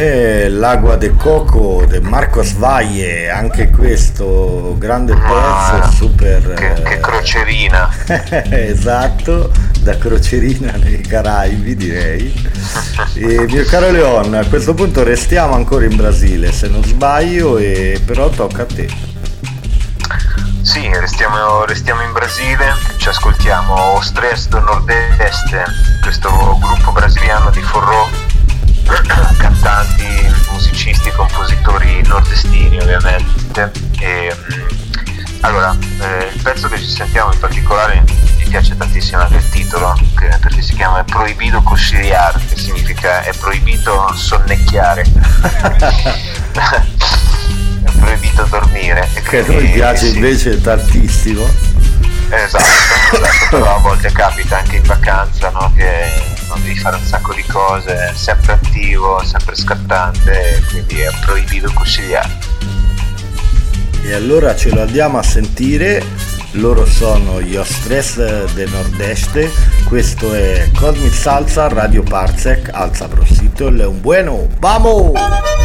L'Agua de Coco de Marcos Valle, anche questo grande pezzo, super. Che crocerina. Esatto, da crocerina nei Caraibi, direi. E mio caro Leon, a questo punto restiamo ancora in Brasile, se non sbaglio, e però tocca a te. Sì, restiamo in Brasile, ci ascoltiamo O Stress do Nordeste, questo gruppo brasiliano di forró, cantanti, musicisti, compositori nordestini ovviamente. Allora, il pezzo che ci sentiamo in particolare mi piace tantissimo anche il titolo, perché si chiama Proibido Cochillar, che significa è proibito sonnecchiare. È proibito dormire. E che a noi piace sì. Invece tantissimo. Esatto, però a volte capita anche in vacanza, no? Che non devi fare un sacco di cose, sempre attivo, sempre scattante, quindi è proibito conciliare. E allora ce lo andiamo a sentire, loro sono gli O Stress del Nordeste, questo è Cosmic Salsa, Radio Parsec, alza prosito, un bueno, vamos!